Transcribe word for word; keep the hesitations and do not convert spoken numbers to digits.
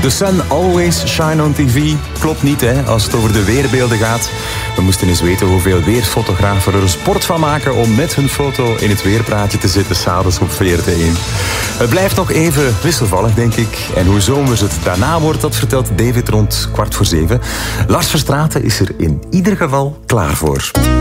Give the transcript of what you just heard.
The sun always shine on tv. Klopt niet, hè, als het over de weerbeelden gaat. We moesten eens weten hoeveel weerfotografen er een sport van maken om met hun foto in het weerpraatje te zitten s'avonds op V R T één. Het blijft nog even wisselvallig, denk ik. En hoe zomers het daarna wordt, dat vertelt David rond kwart voor zeven. Lars Verstraeten is er in ieder geval klaar voor.